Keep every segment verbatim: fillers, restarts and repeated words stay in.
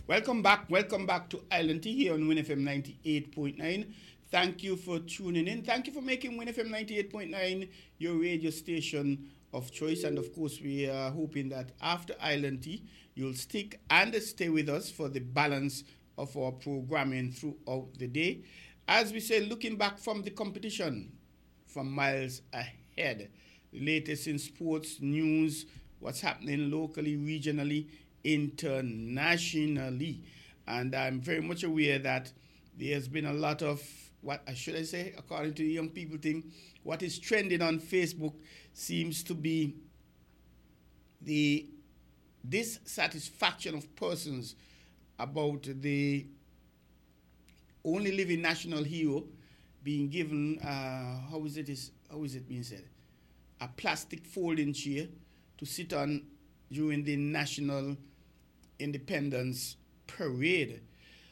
Welcome back. Welcome back to Island Tea here on Win F M ninety-eight point nine. Thank you for tuning in. Thank you for making Win F M ninety-eight point nine your radio station of choice. And of course, we are hoping that after Island Tea, you'll stick and stay with us for the balance of our programming throughout the day. As we say, looking back from the competition, from miles ahead, the latest in sports news, what's happening locally, regionally, internationally. And I'm very much aware that there's been a lot of, what should I say, according to the young people thing, what is trending on Facebook seems to be the dissatisfaction of persons about the only living national hero being given, uh, how is it is how is it being said, a plastic folding chair to sit on during the National Independence Parade.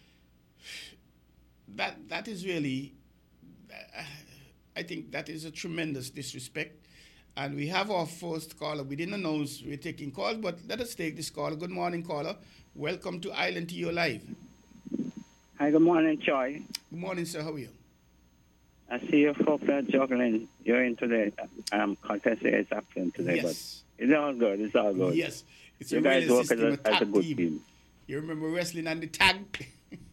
That that is really, uh, I think that is a tremendous disrespect. And we have our first caller. We didn't announce we're taking calls, but let us take this caller. Good morning, caller. Welcome to Island Tea Live. Hi, good morning, Troy. Good morning, sir. How are you? I see you folks are juggling. You're in today. Um, contest is happening today, yes. But it's all good. It's all good. Yes. It's you a guys work system, as, a, a as a good team. team. You remember wrestling and the tag?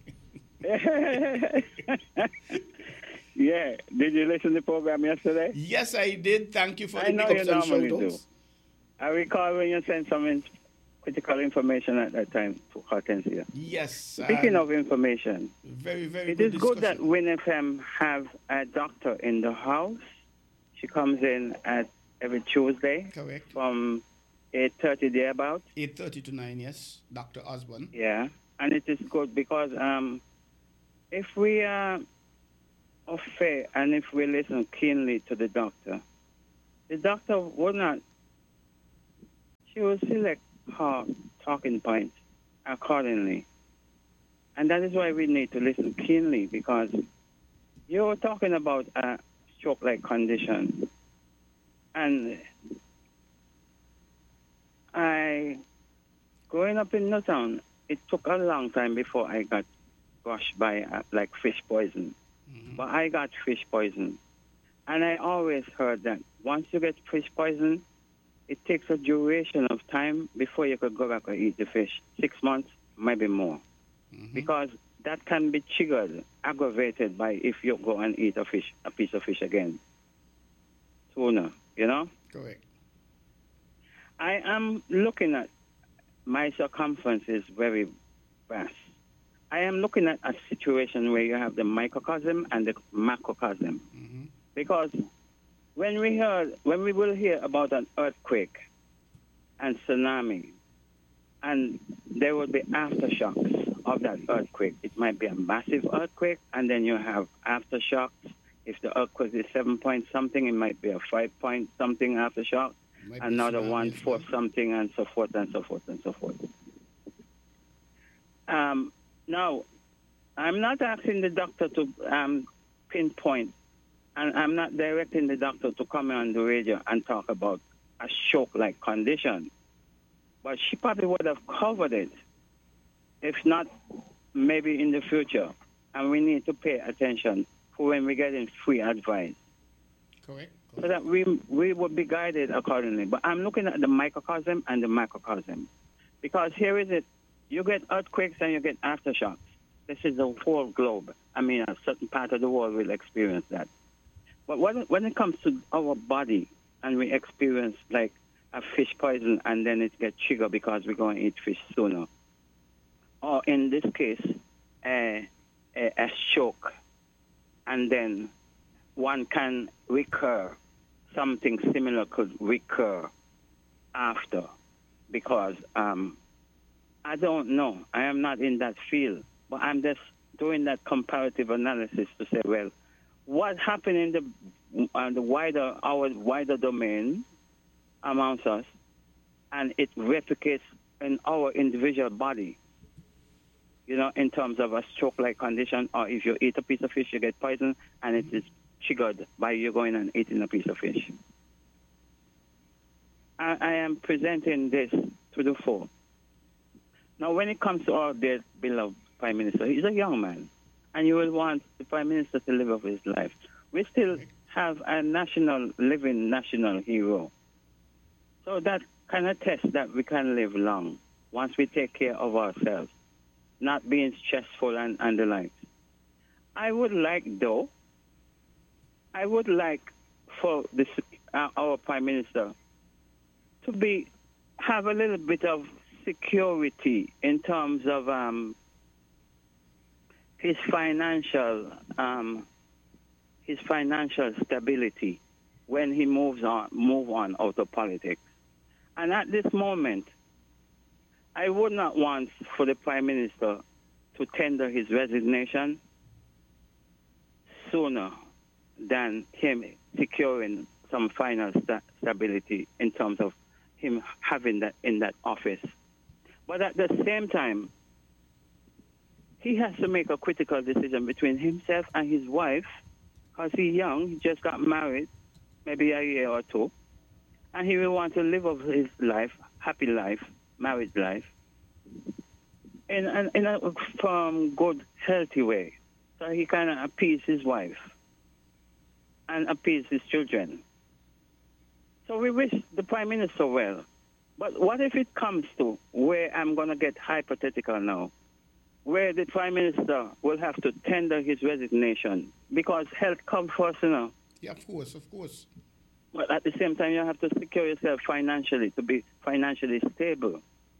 Yeah. Did you listen to the program yesterday? Yes, I did. Thank you for I the know big you ups and normally shout-outs. do. I recall when you sent some in- critical information at that time to Hortensia. Yes. Speaking um, of information, very, very it good is good that discussion. Win F M have a doctor in the house. She comes in at every Tuesday Correct. from eight thirty thereabout. eight thirty to nine, yes. Doctor Osborne. Yeah, and it is good because um, if we are of faith and if we listen keenly to the doctor, the doctor would not, she will select her talking points accordingly. And that is why we need to listen keenly, because you're talking about a stroke-like condition. And I, growing up in Newtown, it took a long time before I got crushed by uh, like fish poison. Mm-hmm. But I got fish poison. And I always heard that once you get fish poison, it takes a duration of time before you could go back and eat the fish. Six months, maybe more. Mm-hmm. Because that can be triggered, aggravated by if you go and eat a fish, a piece of fish again. Sooner, you know? Correct. I am looking at my circumference is very vast. I am looking at a situation where you have the microcosm and the macrocosm. Mm-hmm. Because when we heard, when we will hear about an earthquake and tsunami, and there will be aftershocks of that earthquake. It might be a massive earthquake, and then you have aftershocks. If the earthquake is seven point something, it might be a five point something aftershock. Another one for something, and so forth and so forth and so forth. Um, now, I'm not asking the doctor to um, pinpoint, and I'm not directing the doctor to come on the radio and talk about a stroke-like condition. But she probably would have covered it, if not, maybe in the future. And we need to pay attention for when we're getting free advice. Correct. So that we we would be guided accordingly. But I'm looking at the microcosm and the macrocosm. Because here is it. You get earthquakes and you get aftershocks. This is the whole globe. I mean, a certain part of the world will experience that. But when, when it comes to our body and we experience like a fish poison and then it gets triggered because we're going to eat fish sooner, or in this case, a, a, a stroke, and then one can recur, something similar could recur after, because um, I don't know. I am not in that field, but I'm just doing that comparative analysis to say, well, what happened in the uh, the wider our wider domain amongst us, and it replicates in our individual body. You know, in terms of a stroke-like condition, or if you eat a piece of fish, you get poisoned, and it is triggered by you going and eating a piece of fish. I, I am presenting this to the fore Now, when it comes to our dear beloved Prime Minister, he's a young man, and you will want the Prime Minister to live off his life. We still have a national, living national hero. So that kind of test that we can live long once we take care of ourselves, not being stressful and, and the like. I would like, though, I would like for this, uh, our Prime Minister to be have a little bit of security in terms of um, his financial um, his financial stability when he moves on move on out of politics. And at this moment, I would not want for the Prime Minister to tender his resignation sooner than him securing some final sta- stability in terms of him having that in that office. But at the same time, he has to make a critical decision between himself and his wife, because he's young, he just got married, maybe a year or two, and he will want to live of his life, happy life, married life, in, in, in a from good, healthy way, so he can appease his wife and appease his children. So we wish the Prime Minister well. But what if it comes to where I'm going to get hypothetical now, where the Prime Minister will have to tender his resignation because health comes first, you know? Yeah, of course, of course. But at the same time, you have to secure yourself financially to be financially stable.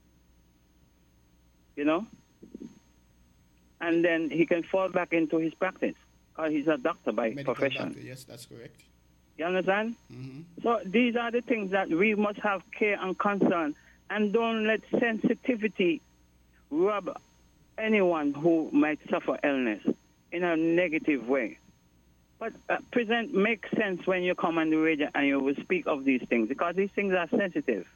You know? And then he can fall back into his practice, because he's a doctor by Medical profession. Doctor, yes, that's correct. You understand? Mm-hmm. So these are the things that we must have care and concern, and don't let sensitivity rob anyone who might suffer illness in a negative way. But uh, present make sense when you come on the radio and you will speak of these things, because these things are sensitive.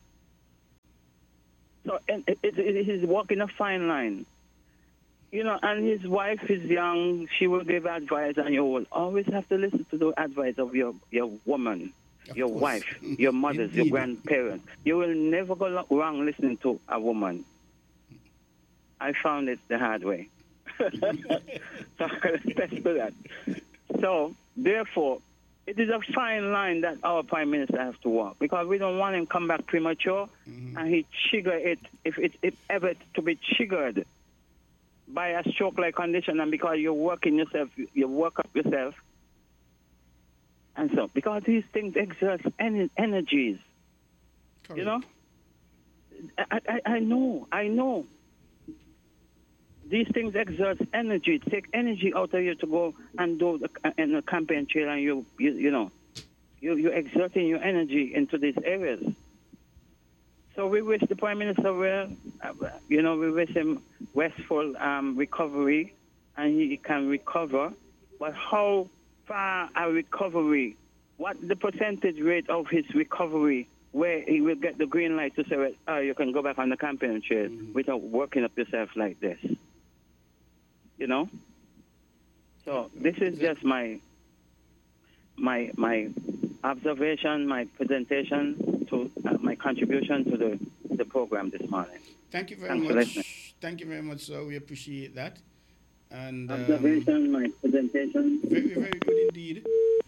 So it, it, it is walking a fine line. You know, and his wife is young. She will give advice, and you will always have to listen to the advice of your, your woman, Of your course. wife, your mothers, your Indeed. grandparents. You will never go wrong listening to a woman. I found it the hard way. So let's do that. So, therefore, it is a fine line that our Prime Minister has to walk, because we don't want him to come back premature, mm-hmm. and he trigger it, if it if ever to be triggered by a stroke-like condition, and because you're working yourself, you work up yourself. And so, because these things exert en- energies, Correct. You know? I, I, I know, I know. These things exert energy, take energy out of you to go and do the, in the campaign trail, and you, you, you know, you, you're exerting your energy into these areas. So we wish the Prime Minister well. You know, we wish him restful um, recovery, and he can recover. But how far a recovery? What the percentage rate of his recovery, where he will get the green light to say, well, oh, you can go back on the campaign trail mm-hmm. without working up yourself like this? You know. So this is just my my my observation, my presentation to uh, my contribution to the the program this morning. Thank you very Thanks much. Thank you very much, sir. We appreciate that. And observation, um, my presentation. Very, very good indeed.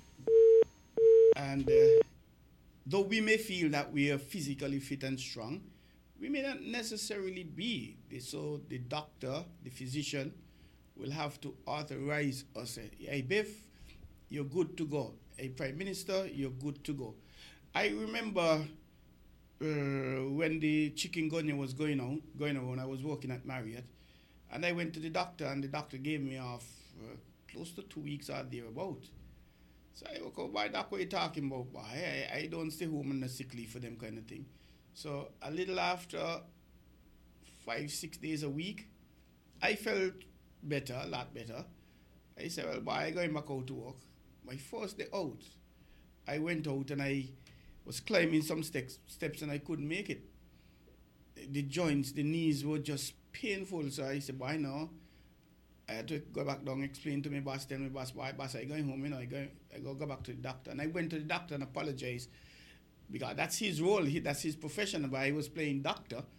And uh, though we may feel that we are physically fit and strong, we may not necessarily be. So the doctor, the physician, will have to authorize us. Hey, Biff, you're good to go. Hey, Prime Minister, you're good to go. I remember uh, when the chikungunya was going on, going on, I was working at Marriott, and I went to the doctor, and the doctor gave me off uh, close to two weeks or thereabout. So I woke up, why doc, what are you talking about? Boy, I, I don't stay home on a sick leave for them kind of thing. So a little after five, six days a week, I felt better, a lot better. I said, well, boy, I'm going back out to work. My first day out, I went out and I was climbing some steps, steps and I couldn't make it. The joints, the knees were just painful. So I said, boy, no. I had to go back down, explain to my boss, tell my boss, why, boss, I'm going home, you know, I go, I go, go back to the doctor. And I went to the doctor and apologized, because that's his role, he, that's his profession, but I was playing doctor.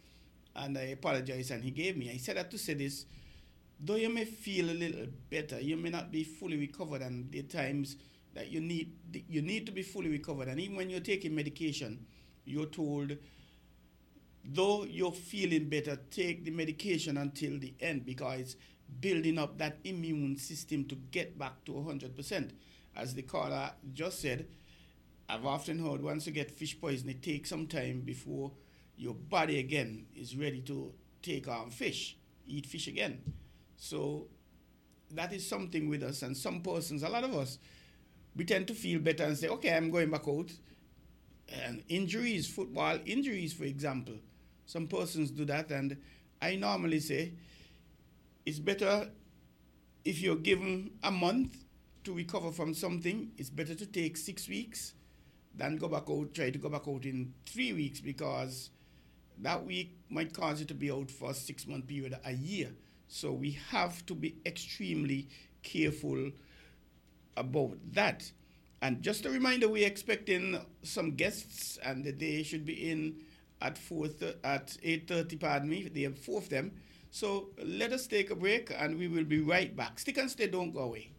and I apologized, and he gave me. I said that to say this, though you may feel a little better, you may not be fully recovered, and there are times that you need you need to be fully recovered. And even when you're taking medication, you're told, though you're feeling better, take the medication until the end, because it's building up that immune system to get back to one hundred percent. As the caller just said, I've often heard once you get fish poison, it takes some time before your body again is ready to take on fish, eat fish again. So that is something with us. And some persons, a lot of us, we tend to feel better and say, okay, I'm going back out. And injuries, football injuries, for example, some persons do that. And I normally say it's better if you're given a month to recover from something, it's better to take six weeks than go back out, try to go back out in three weeks, because that week might cause you to be out for a six-month period, a year. So we have to be extremely careful about that. And just a reminder, we're expecting some guests, and they should be in at four th- at eight thirty, pardon me. They have four of them. So let us take a break, and we will be right back. Stick and stay, don't go away.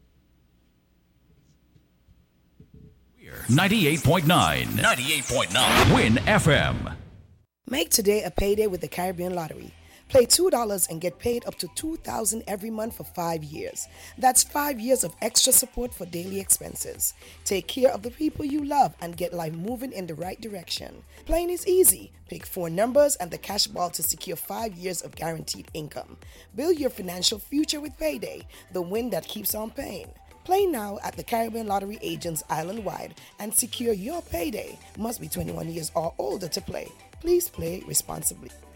ninety-eight point nine. ninety-eight point nine. Win F M. Make today a payday with the Caribbean Lottery. Play two dollars and get paid up to two thousand dollars every month for five years. That's five years of extra support for daily expenses. Take care of the people you love and get life moving in the right direction. Playing is easy. Pick four numbers and the cash ball to secure five years of guaranteed income. Build your financial future with Payday, the win that keeps on paying. Play now at the Caribbean Lottery agents island-wide and secure your payday. Must be twenty-one years or older to play. Please play responsibly.